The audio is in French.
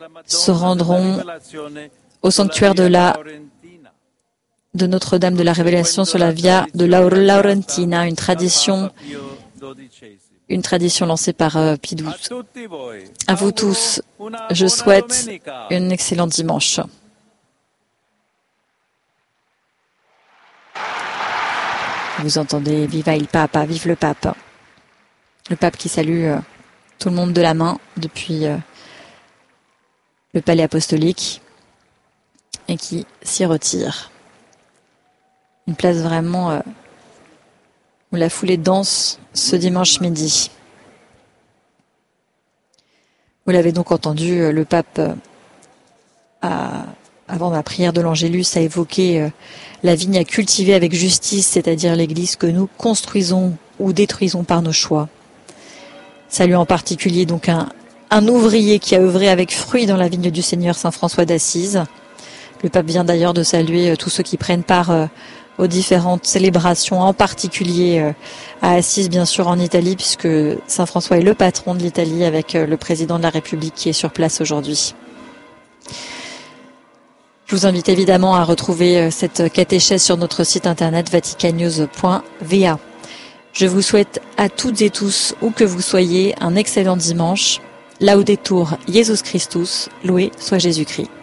se rendront au sanctuaire de Notre-Dame de la Révélation sur la Via de Laurentina, une tradition lancée par Pie XII. À vous tous, je souhaite un excellent dimanche. Vous entendez Viva il Papa, vive le pape. Le pape qui salue tout le monde de la main depuis le palais apostolique et qui s'y retire. Une place vraiment où la foulée danse ce dimanche midi. Vous l'avez donc entendu, le pape, avant la prière de l'Angélus, a évoqué la vigne à cultiver avec justice, c'est-à-dire l'Église que nous construisons ou détruisons par nos choix. Salut en particulier donc un ouvrier qui a œuvré avec fruit dans la vigne du Seigneur, Saint François d'Assise. Le pape vient d'ailleurs de saluer tous ceux qui prennent part aux différentes célébrations, en particulier à Assise, bien sûr, en Italie, puisque Saint François est le patron de l'Italie avec le président de la République qui est sur place aujourd'hui. Je vous invite évidemment à retrouver cette catéchèse sur notre site internet vaticannews.va. Je vous souhaite à toutes et tous, où que vous soyez, un excellent dimanche. Laudetur Jesus Christus, loué soit Jésus-Christ.